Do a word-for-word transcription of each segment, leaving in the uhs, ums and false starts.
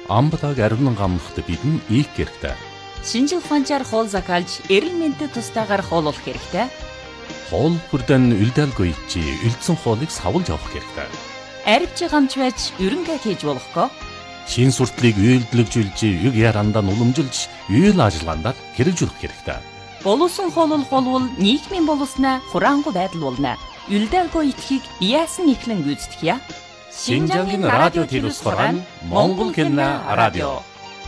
Амбатаг ариун гамлахт бидэн их хэрэгтэй. Шинжил ухаанчаар хоол закалж, эрэл мэндэд тустаагаар хооллох хэрэгтэй. Хоол бүрдэн үлдээлгүй чи үлдсэн хоолыг савлж авах хэрэгтэй. Арвч гамч байж ерөнхий хийж болохгүй. Шин суртлыг үйлдэлжүүлж, юг ярандаа уламжилж, үйл ажиллагаанд хэрэгжүүлэх хэрэгтэй. Боловсон хооллол болвол нийгмийн боловснаа хураангуй байдал болно. Үлдээлгүй итхийг яасан ихлэн гүйцэтгэх яа? Шинжангийн радио телевизээр Монгол кино радио.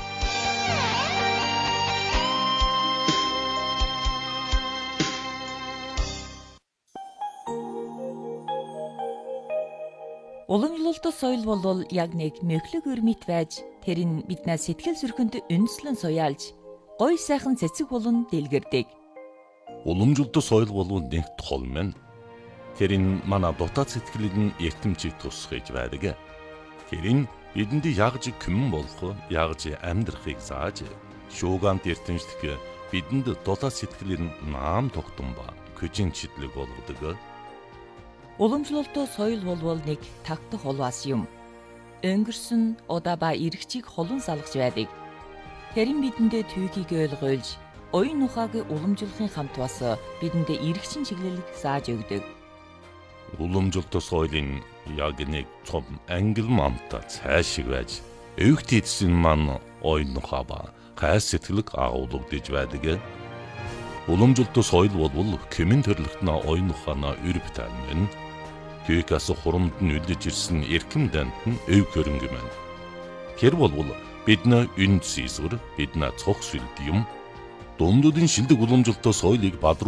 Уламжлалт соёл болвол яг нэг мөхлөг өрмит байж, тэр нь биднээс сэтгэл зүрхэнд үндэслэн суяалж, гой сайхан цэцэг болон дэлгэрдэг. Уламжлалт соёл болвол нэг тол мэн. Тэр нь манай дотоод сэтгэлд эртэмчийг тусгаж байдаг. Тэр нь бидэнд ягж күмэн болох, ягж амьдрахыг зааж, шуугант эртэмжлэх бидэнд дотоод сэтгэлээр наам тогтсон ба көжин чидлэг болгодог. Уламжлалт соёл болвол нэг тагтах холваас юм. Өнгөрсөн удаа ба эргчийг холон салгаж байдаг. Тэр нь бидэндээ түүхийг ойлгуулж, оюун ухааг уламжлахын хамт бас бидэндээ эргчин чиглэлийг зааж өгдөг. Уламжлалт соёлын яг нэг цом ангил мамта цаашиг байж, өвгт эдсэн маань оюун ухаа ба гайс сэтгэлэг агуулгадж байдаг. Уламжлалт соёл болвол кемэн төрлөختнө оюун ухаанаа өрөв тань. Түүхээс хурамд нь үлдэж ирсэн эрхэм дант нь өв хөрөнгө мэн. Тэр болвол бидний үнд сийсвэр, бидний цог сүлд юм. Дундуудын шилдэг уламжлалт соёлыг